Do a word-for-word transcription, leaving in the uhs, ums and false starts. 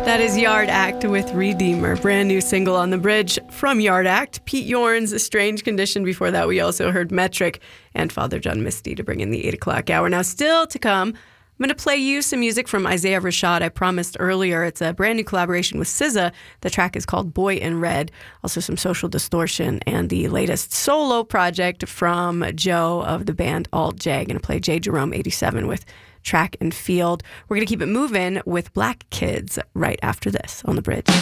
That is Yard Act with Redeemer, brand new single on the bridge from Yard Act. Pete Yorn's Strange Condition. Before that, we also heard Metric and Father John Misty to bring in the eight o'clock hour. Now, still to come, I'm going to play you some music from Isaiah Rashad. I promised earlier. It's a brand new collaboration with S Z A. The track is called Boy in Red. Also some Social Distortion and the latest solo project from Joe of the band Alt J. Going to play J. Jerome eighty-seven with Track and Field. We're going to keep it moving with Black Kids right after this on the bridge.